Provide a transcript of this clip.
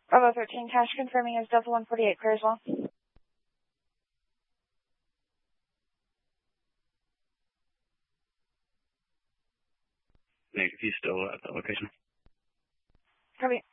Bravo 13, cash confirming is Delta 148, clear as well. Negative, you still at that location? Copy.